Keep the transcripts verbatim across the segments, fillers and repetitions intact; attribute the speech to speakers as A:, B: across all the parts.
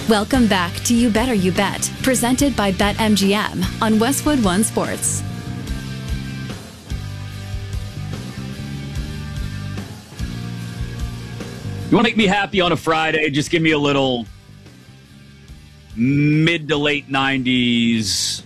A: Welcome back to You Better You Bet, presented by BetMGM on Westwood One Sports.
B: You want to make me happy on a Friday? Just give me a little mid to late nineties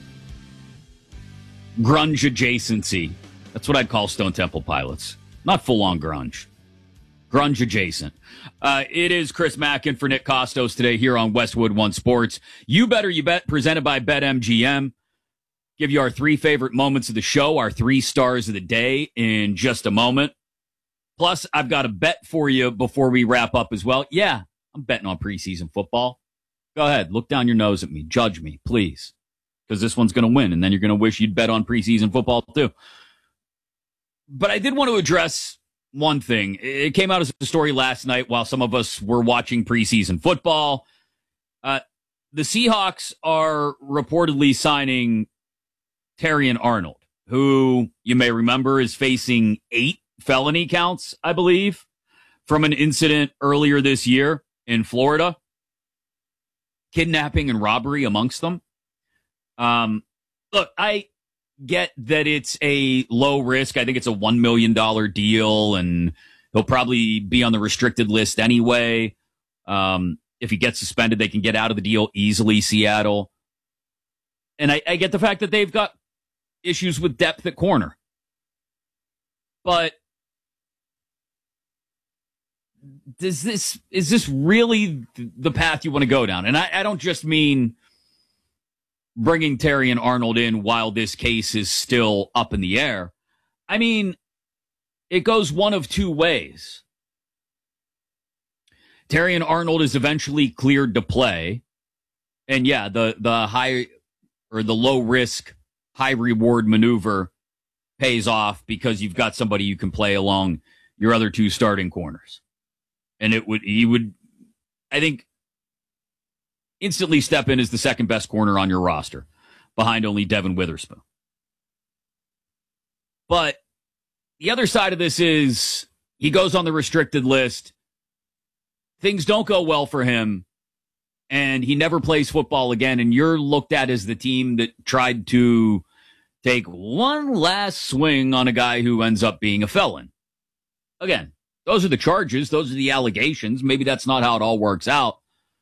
B: grunge adjacency. That's what I'd call Stone Temple Pilots. Not full-on grunge. Grunge adjacent. Uh, it is Chris Mackin for Nick Costos today here on Westwood One Sports. You Better You Bet, presented by BetMGM. Give you our three favorite moments of the show, our three stars of the day in just a moment. Plus, I've got a bet for you before we wrap up as well. Yeah, I'm betting on preseason football. Go ahead, look down your nose at me. Judge me, please. Because this one's going to win, and then you're going to wish you'd bet on preseason football too. But I did want to address one thing. It came out as a story last night while some of us were watching preseason football. Uh, the Seahawks are reportedly signing Terrion Arnold, who you may remember is facing eight felony counts, I believe, from an incident earlier this year in Florida. Kidnapping and robbery amongst them. Um, look, I get that it's a low risk. I think it's a one million dollars deal, and he'll probably be on the restricted list anyway. Um, if he gets suspended, they can get out of the deal easily, Seattle. And I, I get the fact that they've got issues with depth at corner. But does this, is this really the path you want to go down? And I, I don't just mean bringing Terrion Arnold in while this case is still up in the air. I mean, it goes one of two ways. Terrion Arnold is eventually cleared to play. And yeah, the, the high or the low risk, high reward maneuver pays off because you've got somebody you can play along your other two starting corners. And it would, he would, I think, instantly step in as the second best corner on your roster, behind only Devin Witherspoon. But the other side of this is he goes on the restricted list. Things don't go well for him, and he never plays football again. And you're looked at as the team that tried to take one last swing on a guy who ends up being a felon. Again, those are the charges. Those are the allegations. Maybe that's not how it all works out.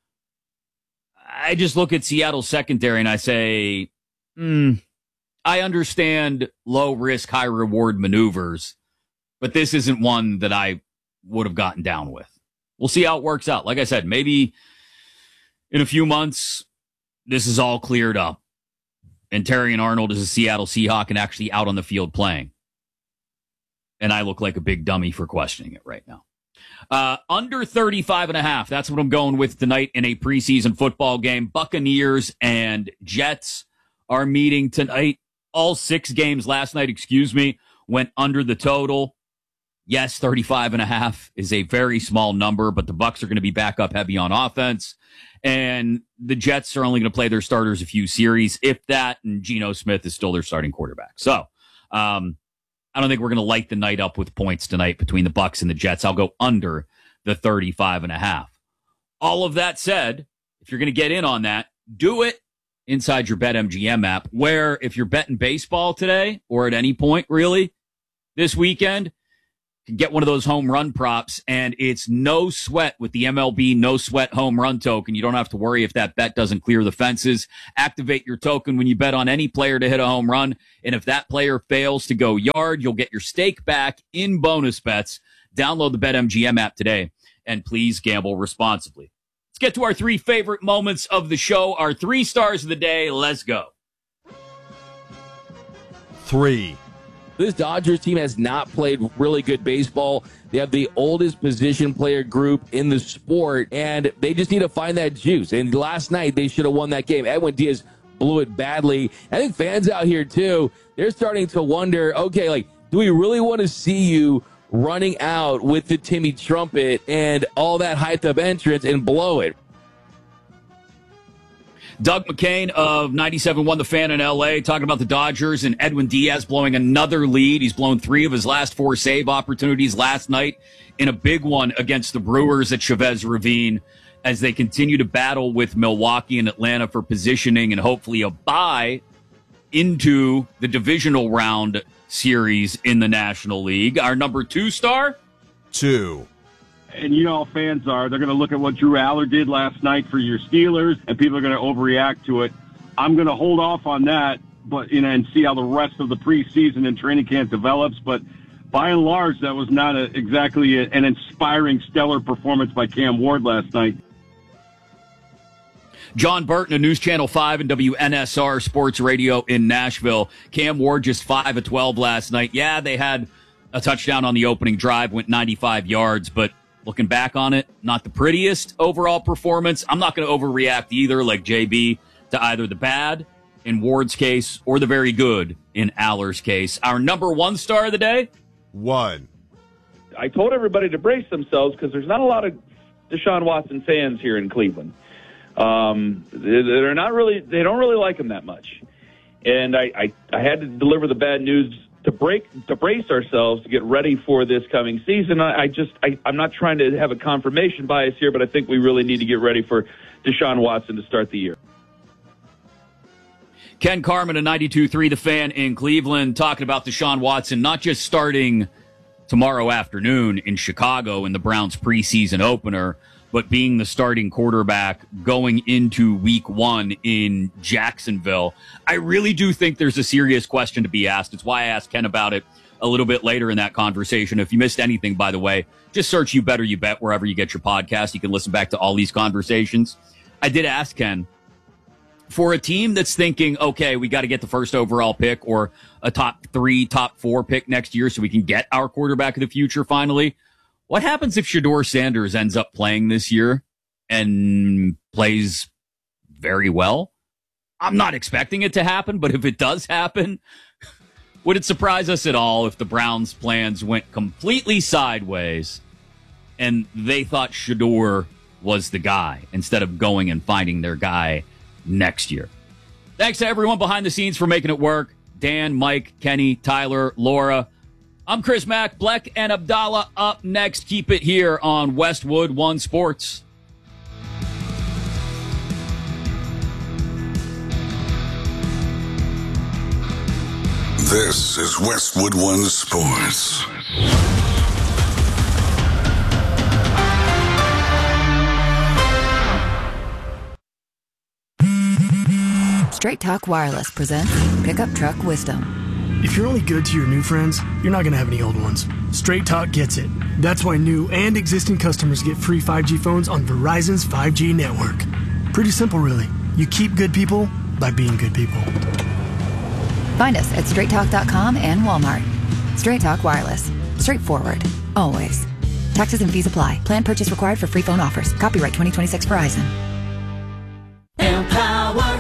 B: I just look at Seattle's secondary and I say, hmm, I understand low risk, high reward maneuvers, but this isn't one that I would have gotten down with. We'll see how it works out. Like I said, maybe in a few months, this is all cleared up and Terrion Arnold is a Seattle Seahawk and actually out on the field playing. And I look like a big dummy for questioning it right now. Uh, under thirty-five and a half. That's what I'm going with tonight in a preseason football game. Buccaneers and Jets are meeting tonight. All six games last night, excuse me, went under the total. Yes, thirty-five and a half is a very small number, but the Bucs are going to be back up heavy on offense. And the Jets are only going to play their starters a few series, if that, and Geno Smith is still their starting quarterback. So, um, I don't think we're going to light the night up with points tonight between the Bucs and the Jets. I'll go under the thirty-five and a half. All of that said, if you're going to get in on that, do it inside your BetMGM app, where if you're betting baseball today or at any point really this weekend, you can get one of those home run props, and it's no sweat with the M L B no sweat home run token. You don't have to worry if that bet doesn't clear the fences. Activate your token when you bet on any player to hit a home run, and if that player fails to go yard, you'll get your stake back in bonus bets. Download the BetMGM app today, and please gamble responsibly. Let's get to our three favorite moments of the show, our three stars of the day. Let's go.
C: Three.
D: This Dodgers team has not played really good baseball. They have the oldest position player group in the sport, and they just need to find that juice. And last night, they should have won that game. Edwin Diaz blew it badly. I think fans out here, too, they're starting to wonder, okay, like, do we really want to see you running out with the Timmy Trumpet and all that hyped-up entrance and blow it?
B: Doug McCain of ninety-seven point one The Fan in L A talking about the Dodgers and Edwin Diaz blowing another lead. He's blown three of his last four save opportunities last night in a big one against the Brewers at Chavez Ravine. as they continue to battle with Milwaukee and Atlanta for positioning and hopefully a bye into the divisional round series in the National League. Our number two star?
C: Two.
E: And you know how fans are. They're going to look at what Drew Aller did last night for your Steelers, and people are going to overreact to it. I'm going to hold off on that, but you know, and see how the rest of the preseason and training camp develops. But by and large, that was not a, exactly a, an inspiring, stellar performance by Cam Ward last night.
B: John Burton of News Channel five and W N S R Sports Radio in Nashville. Cam Ward just five of twelve last night. Yeah, they had a touchdown on the opening drive, went ninety-five yards, but looking back on it, not the prettiest overall performance. I'm not going to overreact either, like J B, to either the bad in Ward's case or the very good in Aller's case. Our number one star of the day?
C: One.
F: I told everybody to brace themselves because there's not a lot of Deshaun Watson fans here in Cleveland. Um, they're not really, they don't really like him that much. And I, I, I had to deliver the bad news to break, to brace ourselves to get ready for this coming season. I, I just, I, I'm not trying to have a confirmation bias here, but I think we really need to get ready for Deshaun Watson to start the year.
B: Ken Carman of ninety-two point three The Fan in Cleveland talking about Deshaun Watson, not just starting tomorrow afternoon in Chicago in the Browns preseason opener, but being the starting quarterback going into week one in Jacksonville. I really do think there's a serious question to be asked. It's why I asked Ken about it a little bit later in that conversation. If you missed anything, by the way, just search You Better You Bet wherever you get your podcast. You can listen back to all these conversations. I did ask Ken, for a team that's thinking, okay, we got to get the first overall pick or a top three, top four pick next year so we can get our quarterback of the future finally, what happens if Shedeur Sanders ends up playing this year and plays very well? I'm not expecting it to happen, but if it does happen, would it surprise us at all if the Browns' plans went completely sideways and they thought Shedeur was the guy instead of going and finding their guy next year? Thanks to everyone behind the scenes for making it work. Dan, Mike, Kenny, Tyler, Laura. I'm Chris Mack. Bleck and Abdallah up next. Keep it here on Westwood One Sports.
G: This is Westwood One Sports.
H: Straight Talk Wireless presents Pickup Truck Wisdom.
I: If you're only good to your new friends, you're not going to have any old ones. Straight Talk gets it. That's why new and existing customers get free five G phones on Verizon's five G network. Pretty simple, really. You keep good people by being good people.
H: Find us at straight talk dot com and Walmart. Straight Talk Wireless. Straightforward. Always. Taxes and fees apply. Plan purchase required for free phone offers. Copyright twenty twenty-six Verizon.
J: Empower.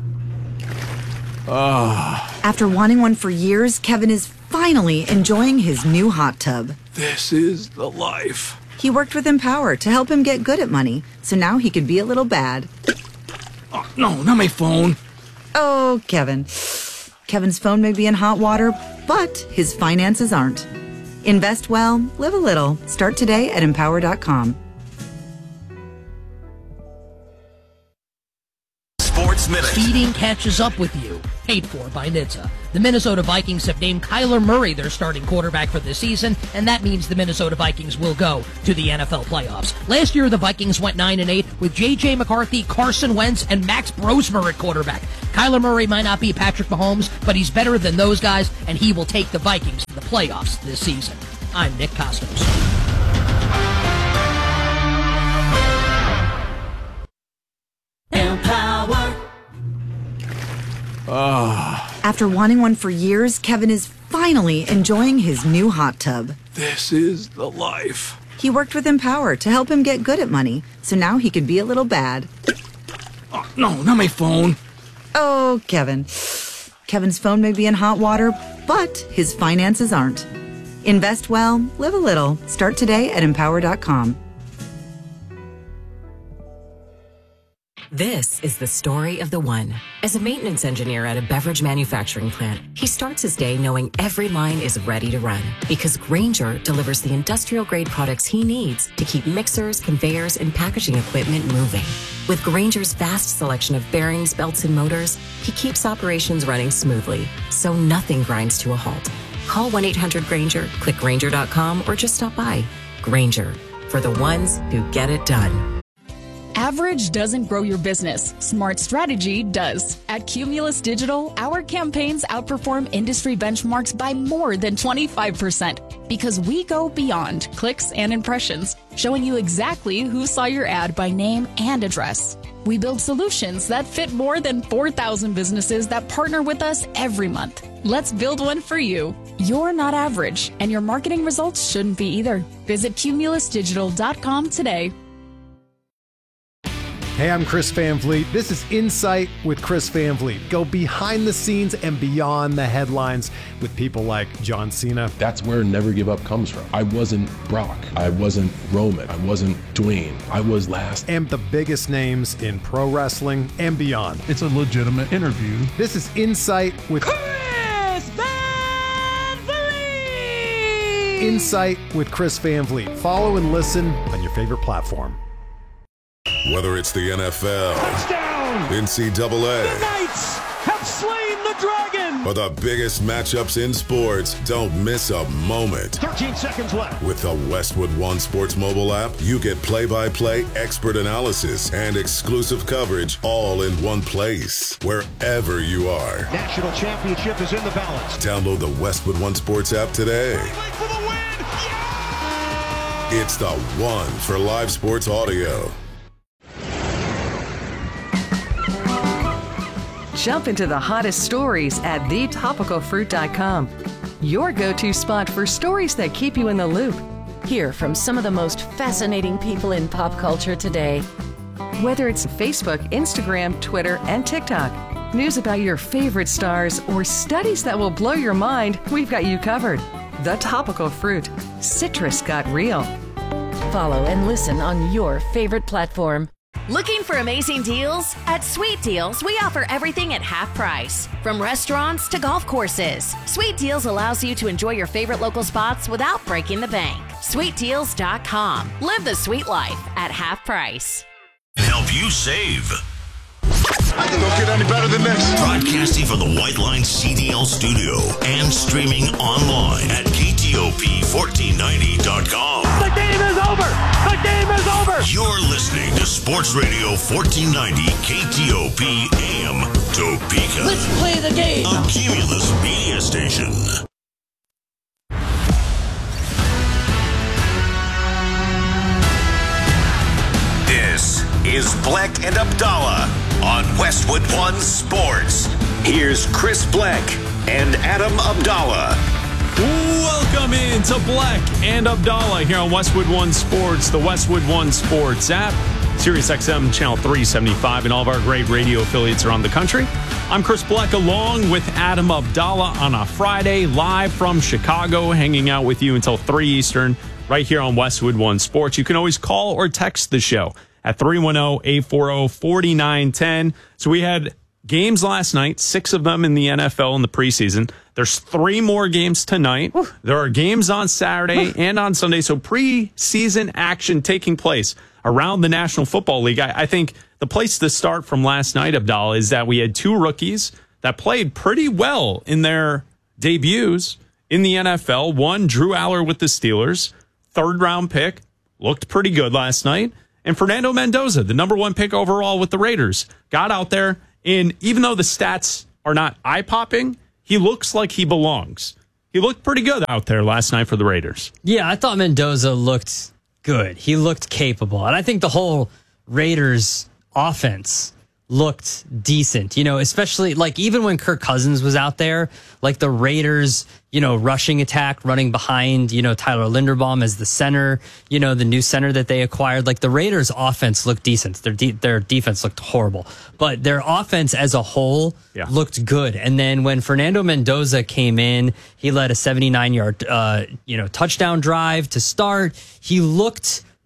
C: Ah.
K: After wanting one for years, Kevin is finally enjoying his new hot tub.
C: This is the life.
K: He worked with Empower to help him get good at money, so now he can be a little bad.
C: Oh, no, not my phone.
K: Oh, Kevin. Kevin's phone may be in hot water, but his finances aren't. Invest well, live a little. Start today at empower dot com.
G: Sports Minute.
J: Speeding catches up with you. Paid for by N H T S A. The Minnesota Vikings have named Kyler Murray their starting quarterback for this season, and that means the Minnesota Vikings will go to the N F L playoffs. Last year, the Vikings went nine and eight with J J McCarthy, Carson Wentz, and Max Brosmer at quarterback. Kyler Murray might not be Patrick Mahomes, but he's better than those guys, and he will take the Vikings to the playoffs this season. I'm Nick Costos. Empower.
C: Ah.
K: After wanting one for years, Kevin is finally enjoying his new hot tub.
C: This is the life.
K: He worked with Empower to help him get good at money, so now he can be a little bad.
C: Oh, no, not my phone.
K: Oh, Kevin. Kevin's phone may be in hot water, but his finances aren't. Invest well, live a little. Start today at empower dot com.
L: This is the story of the one. As a maintenance engineer at a beverage manufacturing plant, he starts his day knowing every line is ready to run because Grainger delivers the industrial-grade products he needs to keep mixers, conveyors, and packaging equipment moving. With Grainger's vast selection of bearings, belts, and motors, he keeps operations running smoothly, so nothing grinds to a halt. Call one eight hundred Grainger, click Grainger dot com, or just stop by. Grainger, for the ones who get it done.
M: Average doesn't grow your business. Smart strategy does. At Cumulus Digital, our campaigns outperform industry benchmarks by more than twenty-five percent because we go beyond clicks and impressions, showing you exactly who saw your ad by name and address. We build solutions that fit more than four thousand businesses that partner with us every month. Let's build one for you. You're not average, and your marketing results shouldn't be either. Visit cumulus digital dot com today.
N: Hey, I'm Chris Van Vliet. This is Insight with Chris Van Vliet. Go behind the scenes and beyond the headlines with people like John Cena.
O: That's where Never Give Up comes from. I wasn't Brock. I wasn't Roman. I wasn't Dwayne. I was last.
N: And the biggest names in pro wrestling and beyond.
P: It's a legitimate interview.
N: This is Insight with
Q: Chris Van Vliet.
N: Insight with Chris Van Vliet. Follow and listen on your favorite platform.
G: Whether it's the N F L,
Q: touchdown,
G: N C double A,
Q: the Knights have slain the dragon,
G: or the biggest matchups in sports, don't miss a moment.
Q: thirteen seconds left.
G: With the Westwood One Sports mobile app, you get play-by-play, expert analysis, and exclusive coverage all in one place, wherever you are.
Q: National championship is in the balance.
G: Download the Westwood One Sports app today.
Q: For the win. Yeah!
G: It's the one for live sports audio.
R: Jump into the hottest stories at the topical fruit dot com. Your go-to spot for stories that keep you in the loop. Hear from some of the most fascinating people in pop culture today. Whether it's Facebook, Instagram, Twitter, and TikTok, news about your favorite stars, or studies that will blow your mind, we've got you covered. The Topical Fruit. Citrus got real. Follow and listen on your favorite platform.
S: Looking for amazing deals? At Sweet Deals, we offer everything at half price. From restaurants to golf courses, Sweet Deals allows you to enjoy your favorite local spots without breaking the bank. sweet deals dot com. Live the sweet life at half price.
T: Help you save.
U: Don't get any better than this.
T: Broadcasting from the White Line C D L studio and streaming online at K T O P fourteen ninety dot com.
Q: The game is over. The game is over.
T: You're listening to Sports Radio fourteen ninety K T O P A M Topeka.
Q: Let's play the game.
T: A Cumulus media station. This is Black and Abdallah on Westwood One Sports. Here's Chris Black and Adam Abdallah.
V: Welcome in to Black and Abdallah here on Westwood One Sports, the Westwood One Sports app, Sirius X M channel three seventy-five, and all of our great radio affiliates around the country. I'm Chris Black along with Adam Abdallah on a Friday, live from Chicago, hanging out with you until three Eastern, right here on Westwood One Sports. You can always call or text the show at three one zero, eight four zero, four nine one zero. So we had games last night, six of them in the N F L in the preseason. There's three more games tonight. Whew. There are games on Saturday and on Sunday. So preseason action taking place around the National Football League. I, I think the place to start from last night, Abdallah, is that we had two rookies that played pretty well in their debuts in the N F L. One, Drew Aller with the Steelers, third round pick, looked pretty good last night. And Fernando Mendoza, the number one pick overall with the Raiders, got out there. And even though the stats are not eye-popping, he looks like he belongs. He looked pretty good out there last night for the Raiders.
W: Yeah, I thought Mendoza looked good. He looked capable. And I think the whole Raiders offense looked decent, you know, especially like even when Kirk Cousins was out there, like the Raiders, you know, rushing attack, running behind, you know, Tyler Linderbaum as the center, you know, the new center that they acquired, like the Raiders offense looked decent. Their de- their defense looked horrible, but their offense as a whole yeah. looked good. And then when Fernando Mendoza came in, he led a seventy-nine yard, uh, you know, touchdown drive to start. He looked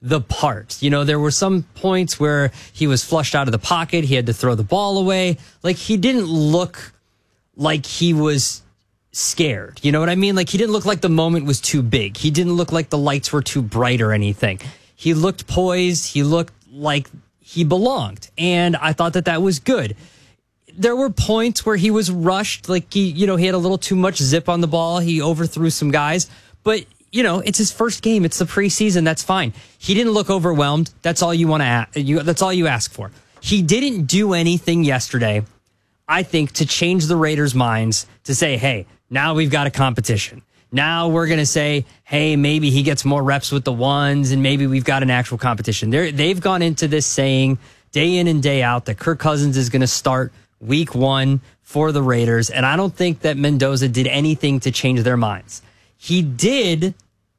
W: the part. You know, there were some points where he was flushed out of the pocket. He had to throw the ball away. Like, he didn't look like he was scared. You know what I mean? Like, he didn't look like the moment was too big. He didn't look like the lights were too bright or anything. He looked poised. He looked like he belonged. And I thought that that was good. There were points where he was rushed. Like, he, you know, he had a little too much zip on the ball. He overthrew some guys. But, you know, it's his first game. It's the preseason. That's fine. He didn't look overwhelmed. That's all you want to ask. You, that's all you ask for. He didn't do anything yesterday, I think, to change the Raiders' minds to say, hey, now we've got a competition. Now we're going to say, hey, maybe he gets more reps with the ones and maybe we've got an actual competition. They're, they've gone into this saying day in and day out that Kirk Cousins is going to start week one for the Raiders. And I don't think that Mendoza did anything to change their minds. He did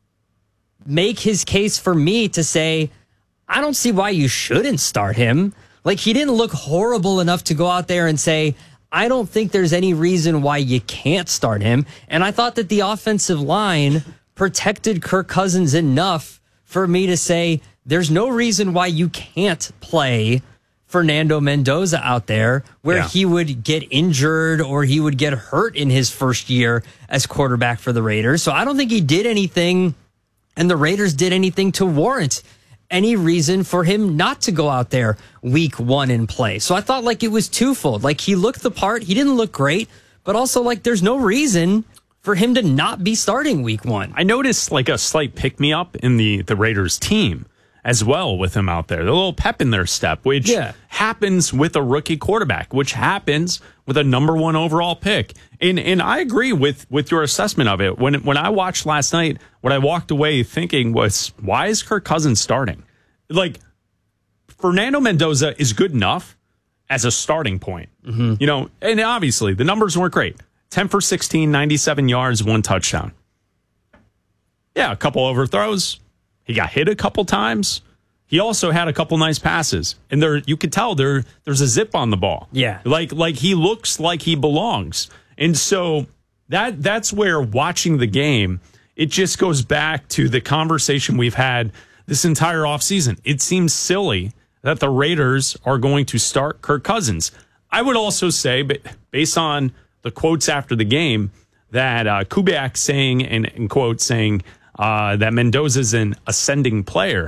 W: make his case for me to say, I don't see why you shouldn't start him. Like, he didn't look horrible enough to go out there and say, I don't think there's any reason why you can't start him. And I thought that the offensive line protected Kirk Cousins enough for me to say, there's no reason why you can't play Fernando Mendoza out there where yeah. he would get injured or he would get hurt in his first year as quarterback for the Raiders. So I don't think he did anything and the Raiders did anything to warrant any reason for him not to go out there week one and play. So I thought like it was twofold. Like, he looked the part. He didn't look great, but also like there's no reason for him to not be starting week one.
V: I noticed like a slight pick me up in the, the Raiders team as well with him out there. The little pep in their step, which yeah. happens with a rookie quarterback, which happens with a number one overall pick. And and I agree with, with your assessment of it. When when I watched last night, what I walked away thinking was, why is Kirk Cousins starting? Like, Fernando Mendoza is good enough as a starting point. Mm-hmm. You know, and obviously the numbers weren't great. ten for sixteen, ninety-seven yards, one touchdown. Yeah, a couple overthrows. He got hit a couple times. He also had a couple nice passes. And there you could tell there there's a zip on the ball.
W: Yeah.
V: Like like he looks like he belongs. And so that that's where watching the game, it just goes back to the conversation we've had this entire offseason. It seems silly that the Raiders are going to start Kirk Cousins. I would also say, but based on the quotes after the game, that uh, Kubiak saying, and, and quote saying, uh, that Mendoza's an ascending player.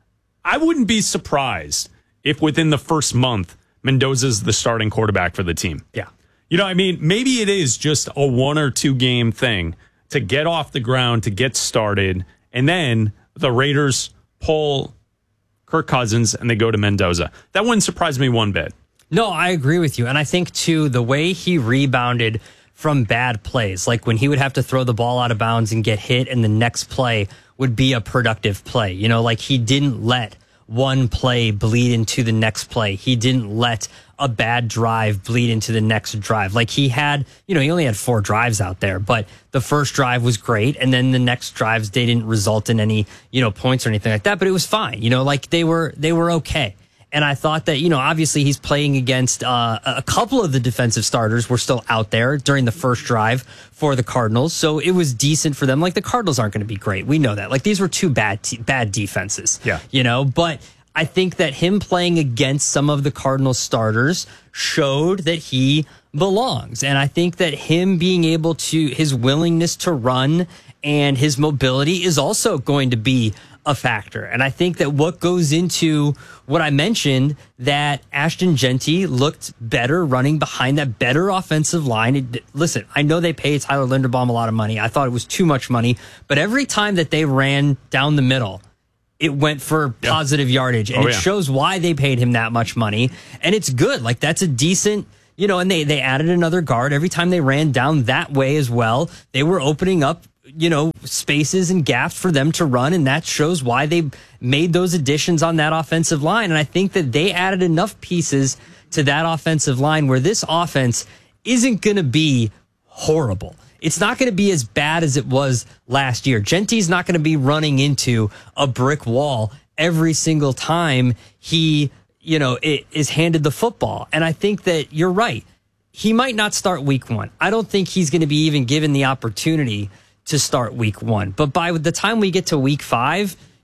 V: I wouldn't be surprised if within the first month, Mendoza's the starting quarterback for the team.
W: Yeah.
V: You know what I mean? Maybe it is just a one or two game thing to get off the ground, to get started, and then the Raiders pull Kirk Cousins and they go to Mendoza. That wouldn't surprise me one bit.
W: No, I agree with you. And I think, too, the way he rebounded from bad plays, like when he would have to throw the ball out of bounds and get hit and the next play would be a productive play. You know, like he didn't let one play bleed into the next play. He didn't let a bad drive bleed into the next drive. Like he had, you know, he only had four drives out there, but the first drive was great. And then the next drives, they didn't result in any, you know, points or anything like that, but it was fine. You know, like they were, they were okay. And I thought that, you know, obviously he's playing against uh, a couple of the defensive starters were still out there during the first drive for the Cardinals. So it was decent for them. Like the Cardinals aren't going to be great. We know that. Like these were two bad, te- bad defenses.
V: Yeah.
W: You know, but I think that him playing against some of the Cardinals starters showed that he belongs. And I think that him being able to, his willingness to run and his mobility is also going to be a factor. And I think that what goes into what I mentioned, that Ashton Genty looked better running behind that better offensive line. It, listen, I know they paid Tyler Linderbaum a lot of money. I thought it was too much money, but every time that they ran down the middle, it went for yep. positive yardage. And
V: oh,
W: it
V: yeah.
W: shows why they paid him that much money. And it's good. Like that's a decent, you know, and they, they added another guard. Every time they ran down that way as well, they were opening up, you know, spaces and gaps for them to run. And that shows why they made those additions on that offensive line. And I think that they added enough pieces to that offensive line where this offense isn't going to be horrible. It's not going to be as bad as it was last year. Genty's not going to be running into a brick wall every single time he, you know, it is handed the football. And I think that you're right. He might not start week one. I don't think he's going to be even given the opportunity to start week one. But by the time we get to week five,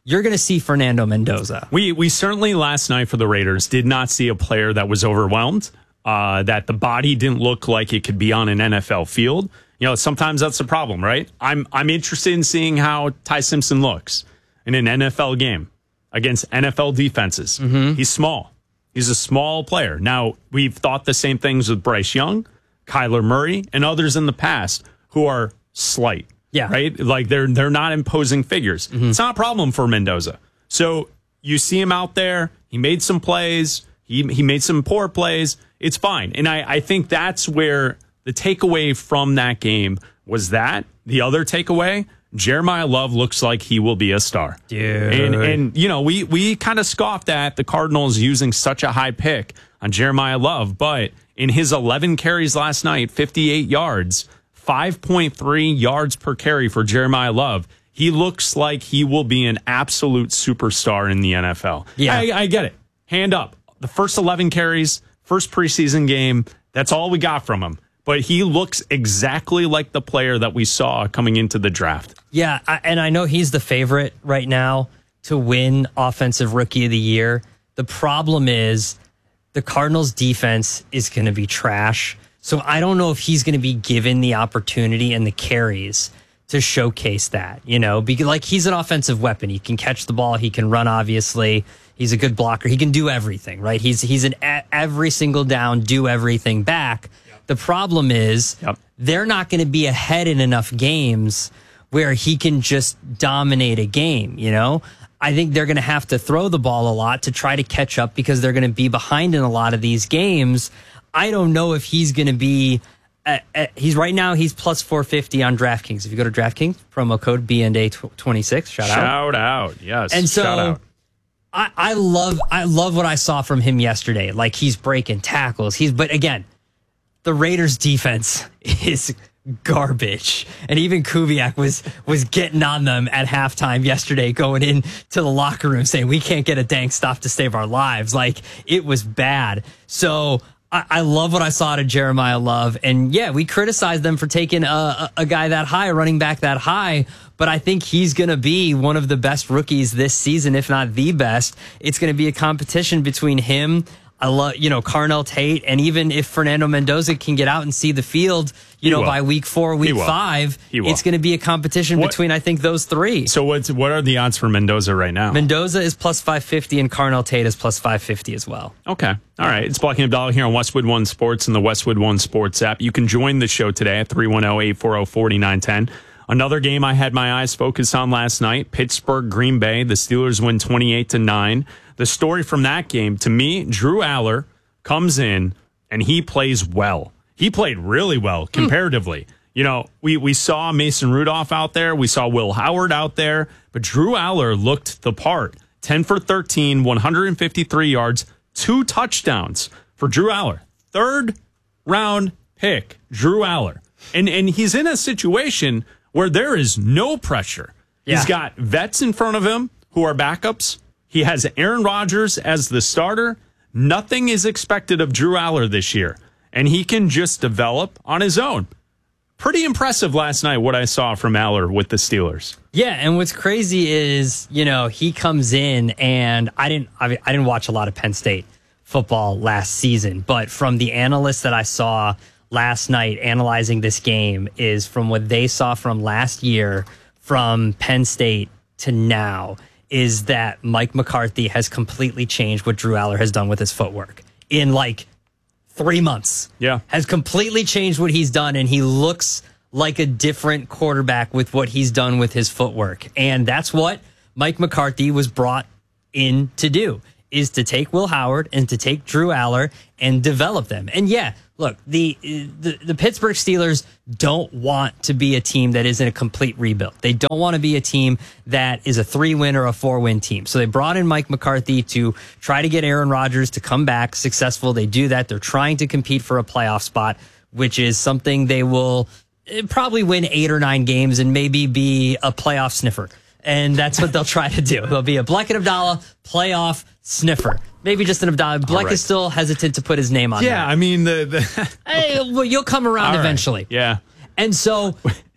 W: you're going to see Fernando Mendoza.
V: We we certainly last night for the Raiders did not see a player that was overwhelmed, uh, that the body didn't look like it could be on an N F L field. You know, sometimes that's the problem, right? I'm I'm interested in seeing how Ty Simpson looks in an N F L game against N F L defenses.
W: Mm-hmm.
V: He's small. He's a small player. Now, we've thought the same things with Bryce Young, Kyler Murray, and others in the past who are slight.
W: Yeah.
V: Right? Like they're they're not imposing figures. Mm-hmm. It's not a problem for Mendoza. So you see him out there. He made some plays. He he made some poor plays. It's fine. And I, I think that's where the takeaway from that game was that. The other takeaway, Jeremiah Love looks like he will be a star.
W: Dude.
V: And, and you know, we, we kind of scoffed at the Cardinals using such a high pick on Jeremiah Love. But in his eleven carries last night, fifty-eight yards, five point three yards per carry for Jeremiah Love. He looks like he will be an absolute superstar in the N F L.
W: Yeah.
V: I, I get it. Hand up. The first eleven carries, first preseason game, that's all we got from him. But he looks exactly like the player that we saw coming into the draft.
W: Yeah, I, and I know he's the favorite right now to win Offensive Rookie of the Year. The problem is the Cardinals' defense is going to be trash. So I don't know if he's going to be given the opportunity and the carries to showcase that, you know, because like he's an offensive weapon. He can catch the ball. He can run, obviously. He's a good blocker. He can do everything, right? He's he's an a- every single down, do everything back. Yep. The problem is yep. they're not going to be ahead in enough games where he can just dominate a game, you know? I think they're going to have to throw the ball a lot to try to catch up because they're going to be behind in a lot of these games. I don't know if he's going to be. Uh, uh, he's right now. He's plus four fifty on DraftKings. If you go to DraftKings, promo code B N D A twenty-six. Shout out!
V: Shout out! Yes.
W: And so
V: shout out.
W: I, I love. I love what I saw from him yesterday. Like he's breaking tackles. He's. But again, the Raiders' defense is garbage, and even Kubiak was was getting on them at halftime yesterday, going into the locker room saying we can't get a dang stop to save our lives. Like it was bad. So. I love what I saw to Jeremiah Love. And yeah, we criticized them for taking a, a, a guy that high, a running back that high. But I think he's going to be one of the best rookies this season, if not the best. It's going to be a competition between him, I love, you know, Carnell Tate, and even if Fernando Mendoza can get out and see the field, you
V: He
W: know,
V: will.
W: by week four, week
V: He will.
W: five,
V: He will.
W: it's going to be a competition
V: What-
W: between, I think, those three.
V: So what's what are the odds for Mendoza right now?
W: Mendoza is plus five fifty and Carnell Tate is plus five fifty as well.
V: Okay. All right. It's Black and Abdallah here on Westwood One Sports and the Westwood One Sports app. You can join the show today at three one zero, eight four zero, four nine one zero. Another game I had my eyes focused on last night, Pittsburgh, Green Bay. The Steelers win twenty-eight to nine. The story from that game, to me, Drew Aller comes in and he plays well. He played really well comparatively. You know, we, we saw Mason Rudolph out there. We saw Will Howard out there. But Drew Aller looked the part. ten for thirteen, one hundred fifty-three yards, two touchdowns for Drew Aller. Third round pick, Drew Aller. And, and he's in a situation where there is no pressure.
W: Yeah.
V: He's got vets in front of him who are backups. He has Aaron Rodgers as the starter. Nothing is expected of Drew Aller this year. And he can just develop on his own. Pretty impressive last night what I saw from Aller with the Steelers.
W: Yeah, and what's crazy is, you know, he comes in and I didn't I, mean, I didn't watch a lot of Penn State football last season, but from the analysts that I saw last night analyzing this game is from what they saw from last year from Penn State to now is that Mike McCarthy has completely changed what Drew Aller has done with his footwork in like three months.
V: Yeah.
W: Has completely changed what he's done, and he looks like a different quarterback with what he's done with his footwork. And that's what Mike McCarthy was brought in to do, is to take Will Howard and to take Drew Aller and develop them. And yeah, look, the, the the Pittsburgh Steelers don't want to be a team that isn't a complete rebuild. They don't want to be a team that is a three-win or a four-win team. So they brought in Mike McCarthy to try to get Aaron Rodgers to come back successful. They do that. They're trying to compete for a playoff spot, which is something they will probably win eight or nine games and maybe be a playoff sniffer. And that's what they'll try to do. They'll be a Black and Abdallah playoff sniffer. Maybe just an Abdallah. Black
V: right.
W: is still hesitant to put his name on
V: Yeah,
W: that.
V: I mean, the, the
W: Hey, well, you'll come around
V: All right.
W: eventually.
V: Yeah.
W: And so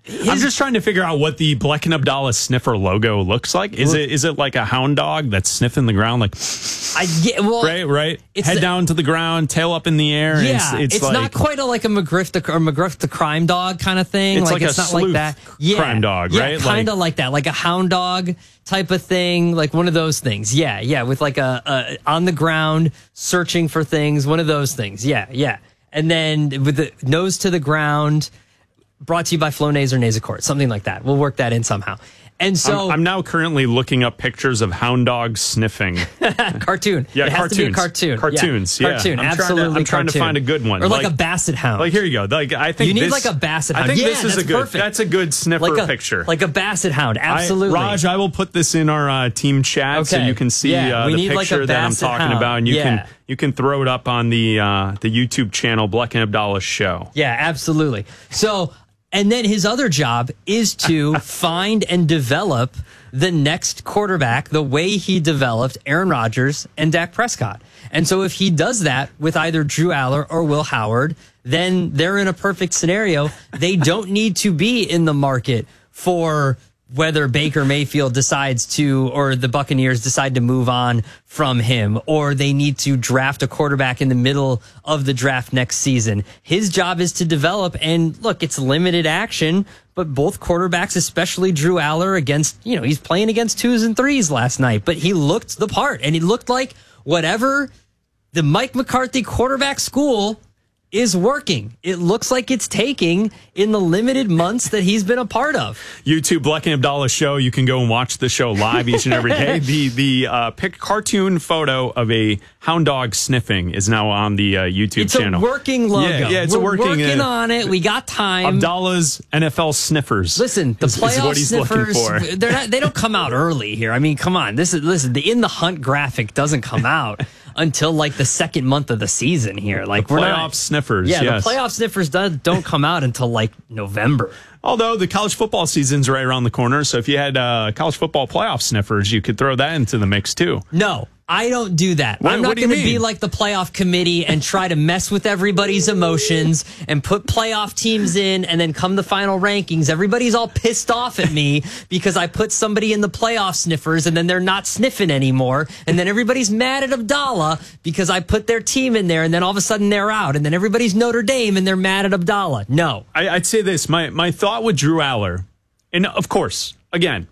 V: I'm just trying to figure out what the Bleck and Abdallah sniffer logo looks like. Is it is it like a hound dog that's sniffing the ground, like
W: I get well,
V: right, right,
W: it's
V: head
W: the-
V: down to the ground, tail up in the air. and
W: Yeah,
V: it's,
W: it's,
V: like,
W: not quite a, like a McGriff the or McGriff the crime dog kind of thing.
V: It's like
W: it's
V: a
W: not like
V: sleuth
W: that. Yeah,
V: crime dog,
W: yeah,
V: right?
W: Kind of
V: Like-
W: like that, like a hound dog type of thing, like one of those things. Yeah, yeah, with like a, a on the ground searching for things, one of those things. Yeah, yeah, and then with the nose to the ground. Brought to you by Flonase or Nasacort, something like that. We'll work that in somehow. And so
V: I'm, I'm now currently looking up pictures of hound dogs sniffing.
W: cartoon.
V: Yeah,
W: it has
V: cartoons.
W: to be a cartoon.
V: Cartoons.
W: Yeah,
V: Yeah,
W: cartoon.
V: I'm
W: Absolutely,
V: trying to, I'm trying to
W: cartoon.
V: find a good one,
W: or like, a basset hound.
V: Like here you go. Like I think
W: you need
V: this,
W: like a basset hound.
V: I think
W: yeah,
V: this is
W: that's
V: a good.
W: perfect.
V: That's a good sniffer
W: like a,
V: picture.
W: Like a basset hound. Absolutely,
V: I, Raj, I will put this in our uh, team chat so
W: Okay.
V: you can see
W: Yeah,
V: uh,
W: we
V: the
W: need, like, a
V: picture that I'm
W: basset
V: talking
W: hound.
V: about, and you
W: Yeah.
V: can you can throw it up on the uh, the YouTube channel Bleck and Abdallah Show.
W: Yeah, absolutely. So, and then his other job is to find and develop the next quarterback the way he developed Aaron Rodgers and Dak Prescott. And so if he does that with either Drew Aller or Will Howard, then they're in a perfect scenario. They don't need to be in the market for whether Baker Mayfield decides to, or the Buccaneers decide to move on from him, or they need to draft a quarterback in the middle of the draft next season. His job is to develop, and look, it's limited action, but both quarterbacks, especially Drew Aller against, you know, he's playing against twos and threes last night, but he looked the part, and he looked like whatever the Mike McCarthy quarterback school is working. It looks like it's taking in the limited months that he's been a part of.
V: YouTube Bleck and Abdallah Show. You can go and watch the show live each and every day. The the uh, pic cartoon photo of a hound dog sniffing is now on the uh, YouTube
W: It's
V: channel.
W: a working logo.
V: Yeah, yeah it's
W: We're
V: a working.
W: working
V: uh,
W: on it. We got time.
V: Abdallah's N F L sniffers.
W: Listen, the
V: is,
W: playoff
V: is what he's
W: sniffers,
V: looking for.
W: they're not, they don't come out early here. I mean, come on. This is listen, the In the Hunt graphic doesn't come out until like the second month of the season here. Like
V: The
W: we're
V: playoff
W: not,
V: sniffers,
W: Yeah,
V: yes.
W: the playoff sniffers do, don't come out until like November.
V: Although the college football season's right around the corner, so if you had uh, college football playoff sniffers, you could throw that into the mix too.
W: No, I don't do that.
V: What-
W: I'm
V: what
W: not
V: do you
W: going to be
V: mean?
W: like the playoff committee and try to mess with everybody's emotions and put playoff teams in, and then come the final rankings, everybody's all pissed off at me because I put somebody in the playoff sniffers and then they're not sniffing anymore. And then everybody's mad at Abdallah because I put their team in there and then all of a sudden they're out. And then everybody's Notre Dame and they're mad at Abdallah. No.
V: I, I'd say this. My my thought with Drew Aller, and of course, again,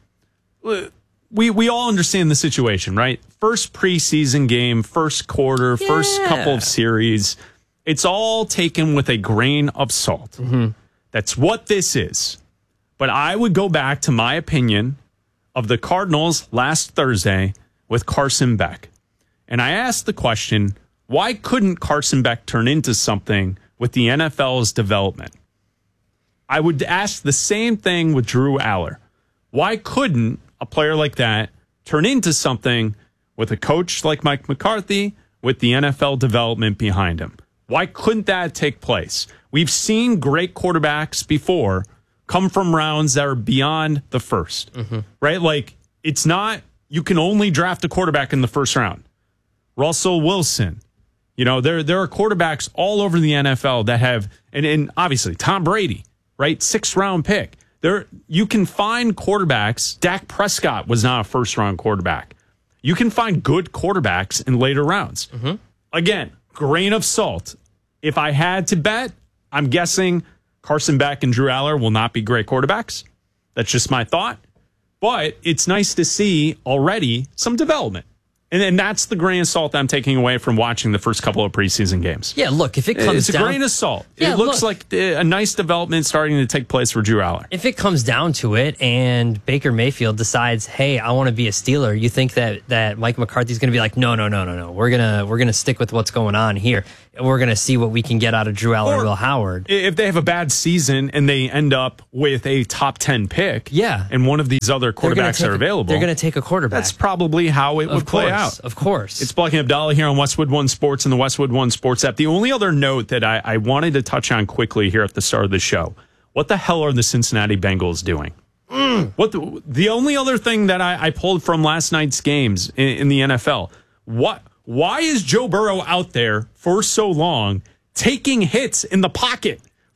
V: we we all understand the situation, right? First preseason game, first quarter, first
W: Yeah.
V: couple of series. It's all taken with a grain of salt. That's what this is. But I would go back to my opinion of the Cardinals last Thursday with Carson Beck. And I asked the question, why couldn't Carson Beck turn into something with the N F L's development? I would ask the same thing with Drew Aller. Why couldn't a player like that turn into something with a coach like Mike McCarthy with the N F L development behind him? Why couldn't that take place? We've seen great quarterbacks before come from rounds that are beyond the first, right? Like, it's not, you can only draft a quarterback in the first round. Russell Wilson, you know, there, there are quarterbacks all over the N F L that have, and, and obviously Tom Brady, right? Sixth round pick. There, you can find quarterbacks. Dak Prescott was not a first round quarterback. You can find good quarterbacks in later rounds. Again, grain of salt. If I had to bet, I'm guessing Carson Beck and Drew Aller will not be great quarterbacks. That's just my thought. But it's nice to see already some development. And, and that's the grain of salt I'm taking away from watching the first couple of preseason games.
W: Yeah, look, if it comes
V: It's a
W: down...
V: grain of salt.
W: Yeah,
V: it looks
W: look.
V: like a nice development starting to take place for Drew Aller.
W: If it comes down to it and Baker Mayfield decides, hey, I want to be a Steeler, you think that that Mike McCarthy's going to be like, no, no, no, no, no. We're going to we're gonna stick with what's going on here. And we're going to see what we can get out of Drew Aller and
V: Or-
W: Will Howard.
V: If they have a bad season and they end up with a top ten pick,
W: yeah,
V: and one of these other
W: They're gonna
V: quarterbacks
W: take
V: are
W: a-
V: available,
W: They're going to take a quarterback.
V: that's probably how it
W: Of
V: would play
W: course,
V: out.
W: Of course.
V: It's Bleck and Abdallah here on Westwood One Sports and the Westwood One Sports app. The only other note that I, I wanted to touch on quickly here at the start of the show, what the hell are the Cincinnati Bengals doing? What the, the only other thing that I, I pulled from last night's games in, in the N F L, what? Why is Joe Burrow out there for so long taking hits in the pocket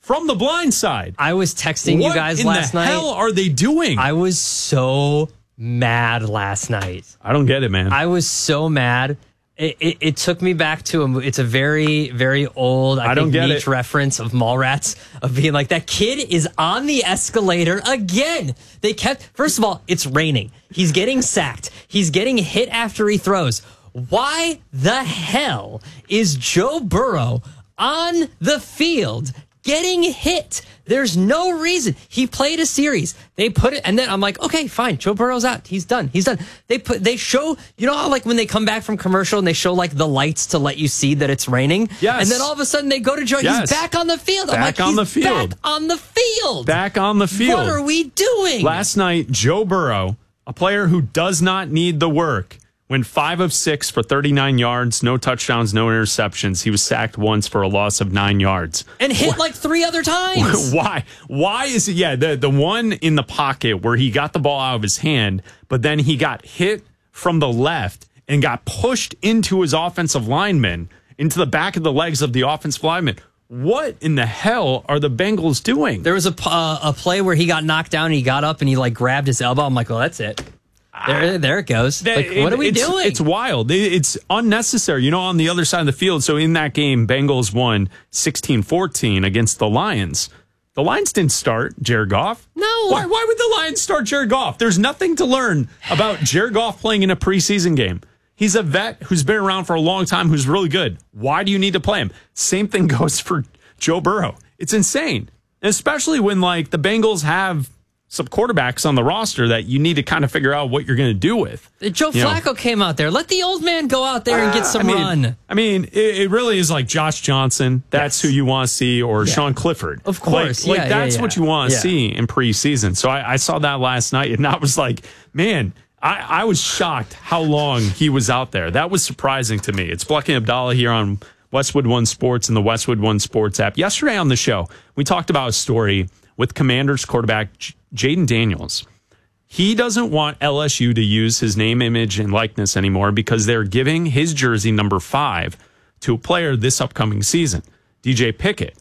V: from The Blind Side.
W: I was texting
V: what
W: you guys
V: in
W: last
V: the
W: night.
V: hell are they doing?
W: I was so mad last night.
V: I don't get it, man.
W: I was so mad. It, it, it took me back to a. It's a very, very old, I,
V: I don't
W: think,
V: get
W: niche
V: it.
W: reference of Mallrats, of being like, that kid is on the escalator again. They kept, first of all, it's raining. He's getting sacked. He's getting hit after he throws. Why the hell is Joe Burrow on the field getting hit? There's no reason. He played a series. They put it, and then I'm like, okay, fine. Joe Burrow's out. He's done. He's done. They put, they show, you know how like when they come back from commercial and they show like the lights to let you see that it's raining?
V: Yes.
W: And then all of a sudden they go to Joe.
V: Yes.
W: He's back on the field. I'm
V: Back
W: like,
V: on
W: he's
V: the field.
W: Back on the field.
V: Back on the field.
W: What are we doing?
V: Last night, Joe Burrow, a player who does not need the work, went five of six for thirty-nine yards, no touchdowns, no interceptions. He was sacked once for a loss of nine yards.
W: And hit what? like three other times.
V: Why? Why is it? Yeah, the, the one in the pocket where he got the ball out of his hand, but then he got hit from the left and got pushed into his offensive lineman, into the back of the legs of the offensive lineman. What in the hell are the Bengals doing?
W: There was a, uh, a play where he got knocked down and he got up and he like grabbed his elbow. I'm like, well, that's it. There, there it goes.
V: That-
W: Like, what are we
V: it's,
W: doing?
V: It's wild. It- It's unnecessary. You know, on the other side of the field. So in that game, Bengals won sixteen fourteen against the Lions. The Lions didn't start Jared Goff.
W: No.
V: Why, why would the Lions start Jared Goff? There's nothing to learn about Jared Goff playing in a preseason game. He's a vet who's been around for a long time, who's really good. Why do you need to play him? Same thing goes for Joe Burrow. It's insane. Especially when, like, the Bengals have some quarterbacks on the roster that you need to kind of figure out what you're going to do with.
W: Joe
V: You know?
W: Flacco came out there. Let the old man go out there and get some
V: I mean,
W: run.
V: I mean, it, it really is like Josh Johnson. That's who you want to see, or
W: Yeah.
V: Sean Clifford.
W: Of course.
V: Like,
W: Yeah,
V: like
W: yeah,
V: that's
W: yeah.
V: what you want to
W: Yeah.
V: see in preseason. So I, I saw that last night, and I was like, man, I, I was shocked how long he was out there. That was surprising to me. It's Bleck and Abdallah here on Westwood One Sports and the Westwood One Sports app. Yesterday on the show, we talked about a story with Commanders quarterback J- Jaden Daniels. He doesn't want L S U to use his name, image, and likeness anymore because they're giving his jersey number five to a player this upcoming season, D J Pickett.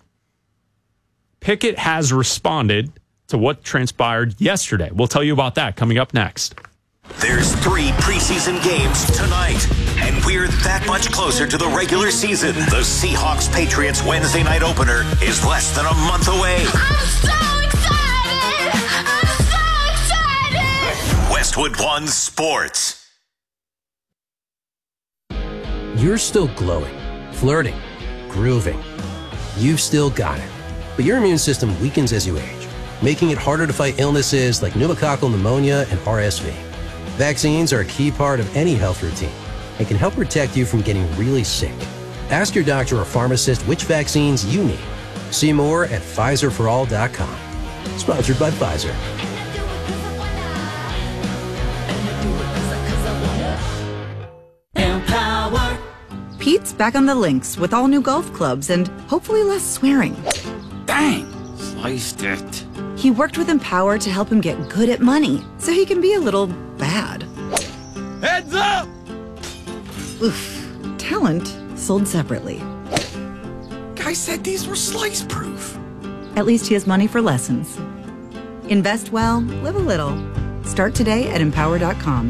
V: Pickett has responded to what transpired yesterday. We'll tell you about that coming up next.
T: There's three preseason games tonight, and we're that much closer to the regular season. The Seahawks-Patriots Wednesday night opener is less than a month away.
Q: I'm so excited! I'm so excited!
T: Westwood One Sports.
A: You're still glowing, flirting, grooving. You've still got it. But your immune system weakens as you age, making it harder to fight illnesses like pneumococcal pneumonia and R S V. Vaccines are a key part of any health routine and can help protect you from getting really sick. Ask your doctor or pharmacist which vaccines you need. See more at Pfizer for all dot com. Sponsored by Pfizer.
K: Empower. Pete's back on the links with all new golf clubs and hopefully less swearing.
C: Dang, sliced it.
K: He worked with Empower to help him get good at money so he can be a little bad.
C: Heads up!
K: Oof. Talent sold separately.
C: Guy said these were slice proof.
K: At least he has money for lessons. Invest well, live a little. Start today at empower dot com.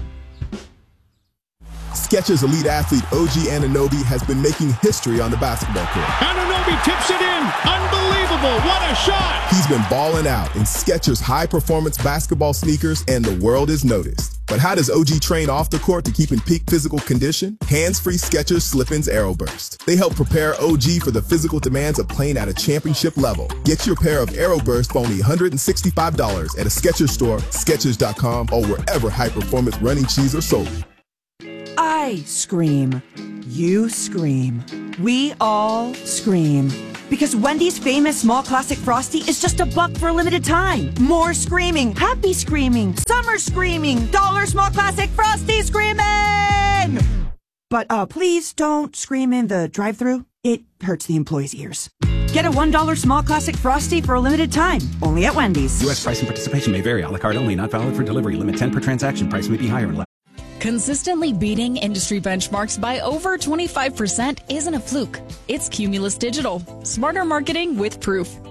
D: Skechers elite athlete O G Anunoby has been making history on the basketball court.
Q: Anunoby tips it in. Unbelievable. What a shot.
D: He's been balling out in Skechers high-performance basketball sneakers, and the world is noticed. But how does O G train off the court to keep in peak physical condition? Hands-free Skechers Slip-ins Aeroburst. They help prepare O G for the physical demands of playing at a championship level. Get your pair of Aeroburst for only one hundred sixty-five dollars at a Skechers store, Skechers dot com, or wherever high-performance running shoes are sold.
P: I scream. You scream. We all scream. Because Wendy's famous small classic Frosty is just a buck for a limited time. More screaming, happy screaming, summer screaming, dollar small classic Frosty screaming! But uh, please don't scream in the drive-thru. It hurts the employees' ears. Get a one dollar small classic Frosty for a limited time, only at Wendy's.
X: U S price and participation may vary. A la carte only, not valid for delivery. Limit ten per transaction. Price may be higher and less.
M: Consistently beating industry benchmarks by over twenty-five percent isn't a fluke. It's Cumulus Digital. Smarter marketing with proof.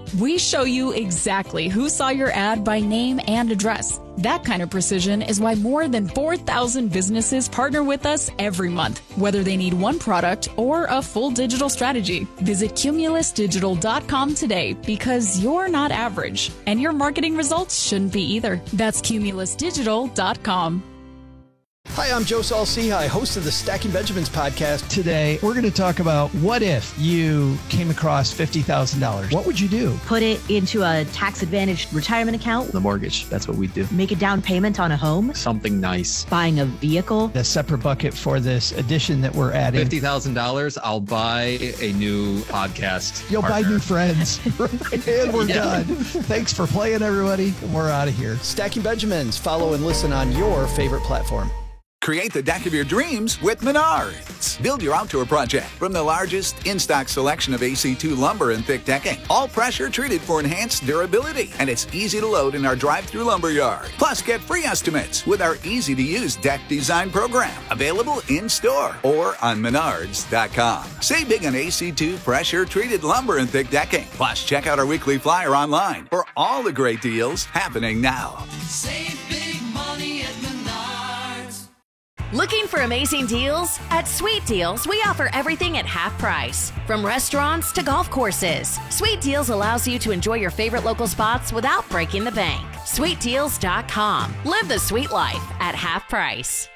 M: We show you exactly who saw your ad by name and address. That kind of precision is why more than four thousand businesses partner with us every month, whether they need one product or a full digital strategy. Visit Cumulus Digital dot com today because you're not average, and your marketing results shouldn't be either. That's Cumulus Digital dot com.
B: Hi, I'm Joe Saul-Sehy, host of the Stacking Benjamins podcast.
E: Today, we're going to talk about what if you came across fifty thousand dollars? What would you do?
F: Put it into a tax-advantaged retirement account.
I: The mortgage, that's what we do.
F: Make a down payment on a home.
I: Something nice.
F: Buying a vehicle.
E: A separate bucket for this addition that we're adding.
I: fifty thousand dollars, I'll buy a new podcast
E: You'll
I: partner.
E: buy new friends. And we're yeah. done. Thanks for playing, everybody. We're out of here.
B: Stacking Benjamins. Follow and listen on your favorite platform.
C: Create the deck of your dreams with Menards. Build your outdoor project from the largest in-stock selection of A C two lumber and thick decking. All pressure treated for enhanced durability. And it's easy to load in our drive-through lumber yard. Plus, get free estimates with our easy-to-use deck design program. Available in-store or on Menards dot com. Save big on A C two pressure-treated lumber and thick decking. Plus, check out our weekly flyer online for all the great deals happening now.
Y: Save big money at Menards.
S: Looking for amazing deals? At Sweet Deals, we offer everything at half price. From restaurants to golf courses, Sweet Deals allows you to enjoy your favorite local spots without breaking the bank. Sweet Deals dot com. Live the sweet life at half price.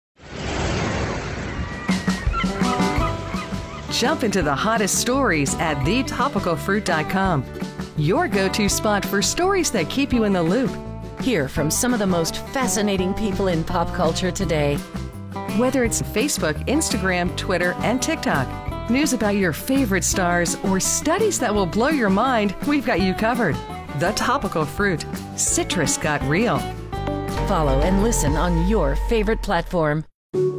R: Jump into the hottest stories at the topical fruit dot com. Your go-to spot for stories that keep you in the loop. Hear from some of the most fascinating people in pop culture today. Whether it's Facebook, Instagram, Twitter, and TikTok, news about your favorite stars, or studies that will blow your mind, we've got you covered. The Topical Fruit. Citrus got real. Follow and listen on your favorite platform.